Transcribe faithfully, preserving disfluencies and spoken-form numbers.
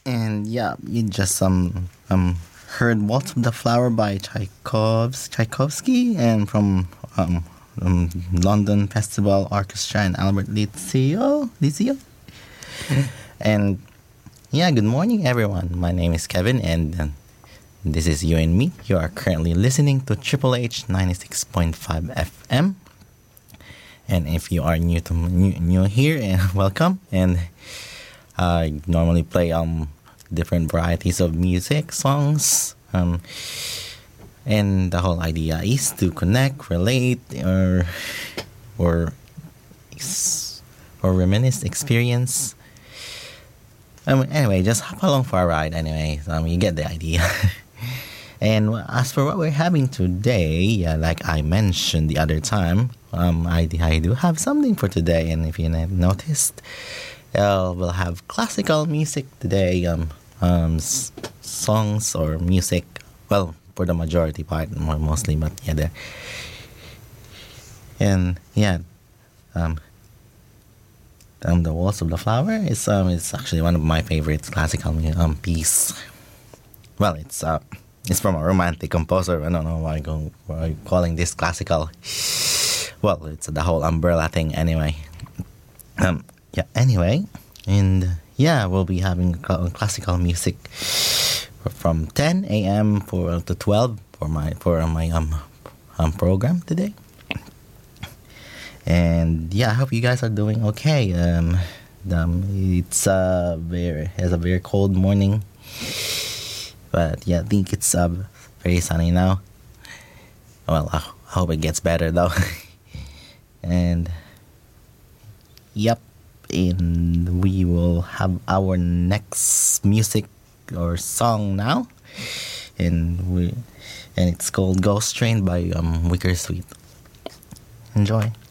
And yeah, you just um um heard Waltz of the Flower by Tchaikovs Tchaikovsky and from um, um London Festival Orchestra and Albert Lizio Lizio. And yeah, good morning everyone. My name is Kevin and uh, this is You and Me. You are currently listening to Triple H ninety-six point five F M. And if you are new to new, new here, and welcome. And I normally play um different varieties of music, songs, um, and the whole idea is to connect, relate, or or or reminisce experience. Um, anyway, just hop along for a ride. Anyway, um, you get the idea. And as for what we're having today, yeah, like I mentioned the other time, um, I, I do have something for today. And if you noticed, uh, we'll have classical music today, um, um, s- songs or music. Well, for the majority part, more mostly, but yeah, there. And yeah, um, um, the Waltz of the Flower is um, it's actually one of my favorite classical mu- um piece. Well, it's uh. It's from a romantic composer. I don't know why I'm why calling this classical. Well, it's the whole umbrella thing anyway. Um, yeah, anyway. And yeah, we'll be having cl- classical music from ten a.m. for to twelve for my for my um, um program today. And yeah, I hope you guys are doing okay. Um, um it's uh very it's a very cold morning. But yeah, I think it's uh, very sunny now. Well, I hope it gets better though. And yep, and we will have our next music or song now, and we and it's called "Ghost Train" by um, Wicker Sweet. Enjoy.